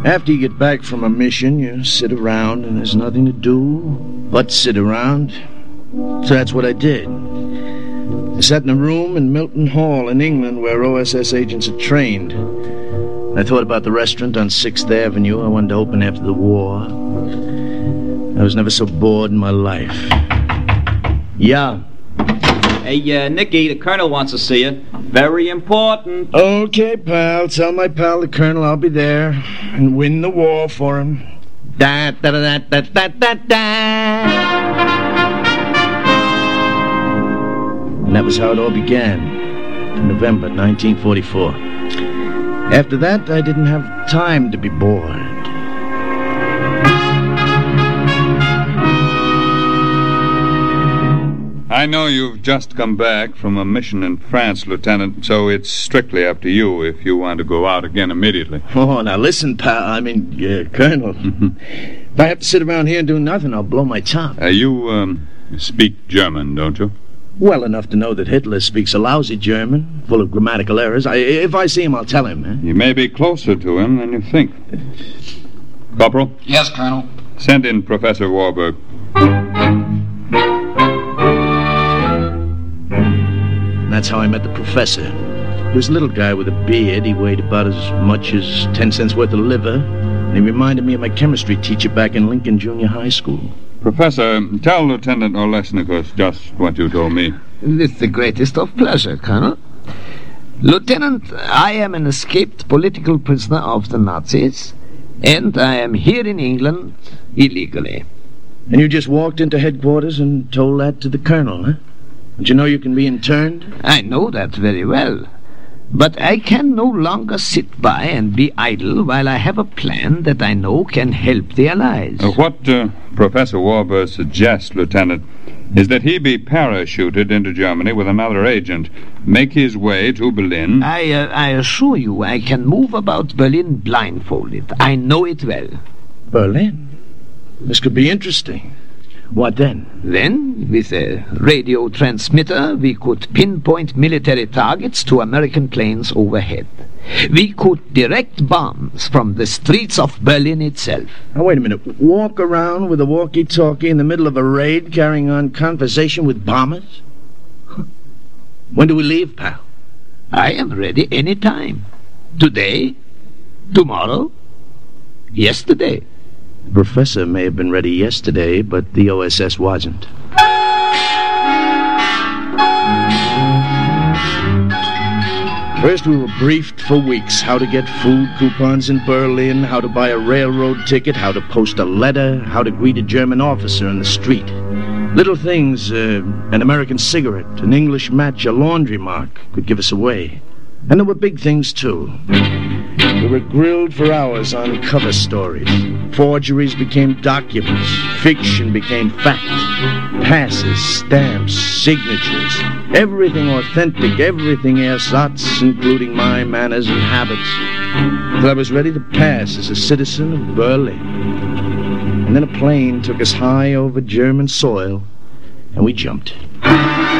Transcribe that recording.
After you get back from a mission, you sit around and there's nothing to do but sit around. So that's what I did. I sat in a room in Milton Hall in England where OSS agents are trained. I thought about the restaurant on 6th Avenue I wanted to open after the war. I was never so bored in my life. Yeah. Hey, Nicky, the colonel wants to see you. Very important. Okay, pal. Tell my pal, the colonel, I'll be there and win the war for him. Da da da da da da da. And that was how it all began, in November 1944. After that, I didn't have time to be bored. I know you've just come back from a mission in France, Lieutenant, so it's strictly up to you if you want to go out again immediately. Oh, now listen, pal. Colonel. If I have to sit around here and do nothing, I'll blow my top. You speak German, don't you? Well enough to know that Hitler speaks a lousy German, full of grammatical errors. If I see him, I'll tell him. You may be closer to him than you think. Corporal? Yes, Colonel. Send in Professor Warburg. That's how I met the professor. He was a little guy with a beard. He weighed about as much as 10 cents worth of liver. And he reminded me of my chemistry teacher back in Lincoln Junior High School. Professor, tell Lieutenant Olesnikos just what you told me. With the greatest of pleasure, Colonel. Lieutenant, I am an escaped political prisoner of the Nazis, and I am here in England illegally. And you just walked into headquarters and told that to the colonel, huh? Don't you know you can be interned? I know that very well. But I can no longer sit by and be idle while I have a plan that I know can help the Allies. What Professor Warburg suggests, Lieutenant, is that he be parachuted into Germany with another agent, make his way to Berlin. I assure you I can move about Berlin blindfolded. I know it well. Berlin? This could be interesting. What then? Then, with a radio transmitter, we could pinpoint military targets to American planes overhead. We could direct bombs from the streets of Berlin itself. Now, wait a minute. Walk around with a walkie-talkie in the middle of a raid carrying on conversation with bombers? When do we leave, pal? I am ready any time. Today, tomorrow, yesterday. The professor may have been ready yesterday, but the OSS wasn't. First, we were briefed for weeks how to get food coupons in Berlin, how to buy a railroad ticket, how to post a letter, how to greet a German officer in the street. Little things, an American cigarette, an English match, a laundry mark could give us away. And there were big things, too. We were grilled for hours on cover stories. Forgeries became documents. Fiction became fact. Passes, stamps, signatures. Everything authentic, everything ersatz, including my manners and habits. Till I was ready to pass as a citizen of Berlin. And then a plane took us high over German soil, and we jumped.